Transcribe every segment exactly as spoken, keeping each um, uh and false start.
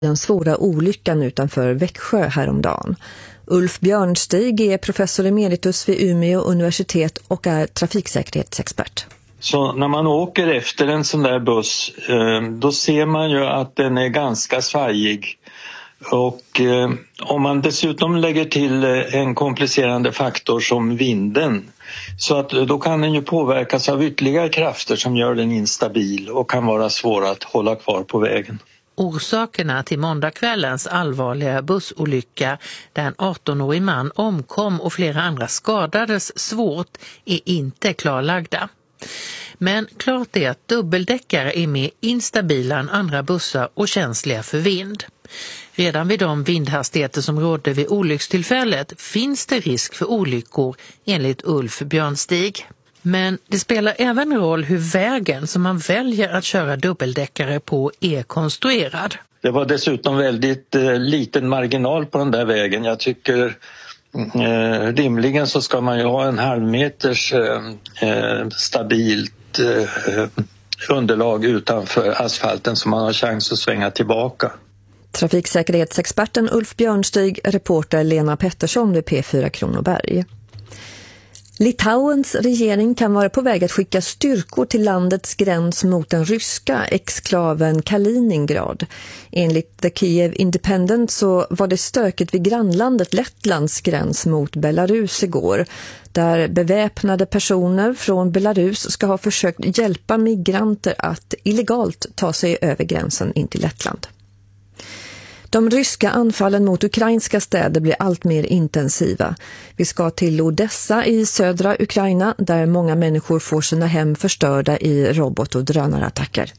Den svåra olyckan utanför Växjö häromdagen. Ulf Björnstig är professor emeritus vid Umeå universitet och är trafiksäkerhetsexpert. Så när man åker efter en sån där buss, då ser man ju att den är ganska svajig. Och om man dessutom lägger till en komplicerande faktor som vinden, så att då kan den ju påverkas av ytterligare krafter som gör den instabil och kan vara svår att hålla kvar på vägen. Orsakerna till måndagskvällens allvarliga bussolycka där en arton-årig man omkom och flera andra skadades svårt är inte klarlagda. Men klart är att dubbeldäckare är mer instabila än andra bussar och känsliga för vind. Redan vid de vindhastigheter som rådde vid olyckstillfället finns det risk för olyckor enligt Ulf Björnstig. Men det spelar även roll hur vägen som man väljer att köra dubbeldäckare på är konstruerad. Det var dessutom väldigt eh, liten marginal på den där vägen. Jag tycker eh, rimligen så ska man ju ha en halvmeters eh, stabilt eh, underlag utanför asfalten så man har chans att svänga tillbaka. Trafiksäkerhetsexperten Ulf Björnstig, reporter Lena Pettersson vid P fyra Kronoberg. Litauens regering kan vara på väg att skicka styrkor till landets gräns mot den ryska exklaven Kaliningrad. Enligt The Kiev Independent så var det stökigt vid grannlandet Lettlands gräns mot Belarus igår, där beväpnade personer från Belarus ska ha försökt hjälpa migranter att illegalt ta sig över gränsen in till Lettland. De ryska anfallen mot ukrainska städer blir allt mer intensiva. Vi ska till Odessa i södra Ukraina där många människor får sina hem förstörda i robot- och drönarattacker.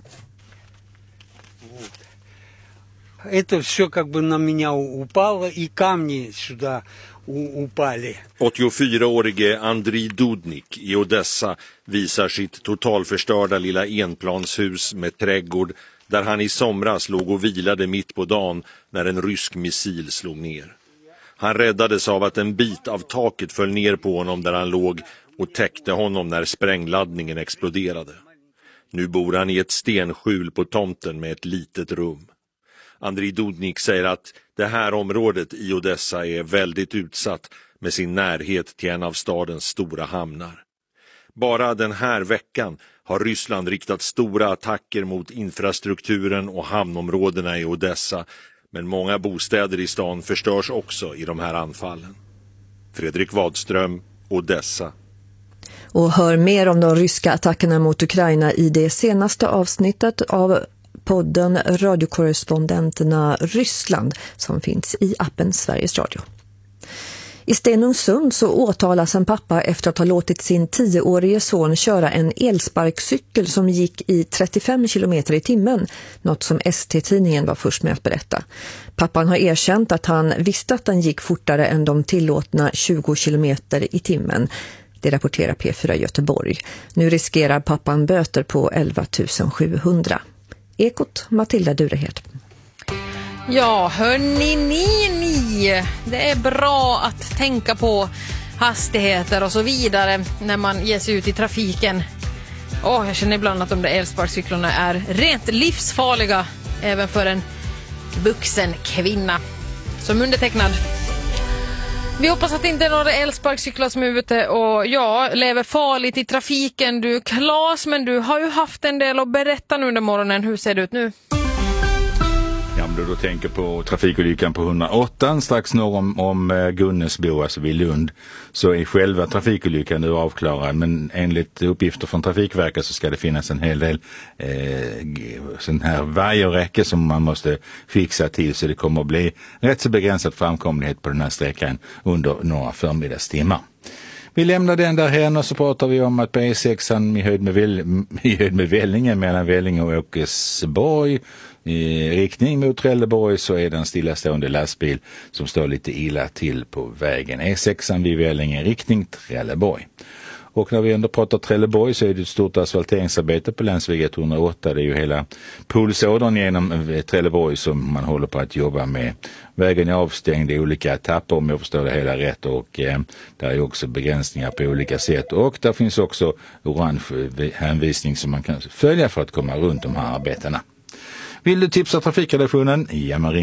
Это все как бы на меня упало и камни сюда упали. åttiofyraårige Andrij Dudnik i Odessa visar sitt totalförstörda lilla enplanshus med trädgård där han i somras låg och vilade mitt på dagen när en rysk missil slog ner. Han räddades av att en bit av taket föll ner på honom där han låg och täckte honom när sprängladdningen exploderade. Nu bor han i ett stenskjul på tomten med ett litet rum. Andrij Dudnik säger att det här området i Odessa är väldigt utsatt med sin närhet till en av stadens stora hamnar. Bara den här veckan har Ryssland riktat stora attacker mot infrastrukturen och hamnområdena i Odessa, men många bostäder i stan förstörs också i de här anfallen. Fredrik Wadström, Odessa. Och hör mer om de ryska attackerna mot Ukraina i det senaste avsnittet av podden Radiokorrespondenterna Ryssland som finns i appen Sveriges Radio. I Stenungsund så åtalas en pappa efter att ha låtit sin tioårige son köra en elsparkcykel som gick i trettiofem kilometer i timmen, något som S T-tidningen var först med att berätta. Pappan har erkänt att han visste att den gick fortare än de tillåtna tjugo kilometer i timmen. Det rapporterar P fyra Göteborg. Nu riskerar pappan böter på elva tusen sjuhundra. Ekot, Matilda Durehed. Ja, hörni, ni, ni. Det är bra att tänka på hastigheter och så vidare när man ger sig ut i trafiken. Åh, jag känner ibland att de där elsparkcyklarna är rent livsfarliga även för en vuxen kvinna som undertecknad. Vi hoppas att det inte är några elsparkcyklar som är ute och ja, lever farligt i trafiken. Du, Claes, men du har ju haft en del att berätta nu under morgonen. Hur ser det ut nu? Ja, om du då tänker på trafikolyckan på hundraåtta strax norr om, om Gunnesbo, alltså vid Lund, så är själva trafikolyckan nu avklarad. Men enligt uppgifter från Trafikverket så ska det finnas en hel del eh, sån här vajerräcke som man måste fixa till, så det kommer att bli rätt så begränsad framkomlighet på den här sträckan under några förmiddagstimmar. Vi lämnar den där här och så pratar vi om att på E sexan i höjd med, Väl, i höjd med Vällinge mellan Vällinge och Åkesborg i riktning mot Trelleborg så är det en stillastående lastbil som står lite illa till på vägen. E sexan vid Vällinge riktning Trelleborg. Och när vi ändå pratar Trelleborg så är det ett stort asfalteringsarbete på länsväg etthundraåtta. Det är ju hela pulsådern genom Trelleborg som man håller på att jobba med. Vägen är avstängd i olika etapper om jag förstår det hela rätt, och eh, där är också begränsningar på olika sätt. Och där finns också orange hänvisning som man kan följa för att komma runt de här arbetena. Vill du tipsa trafikredaktionen? Ja, man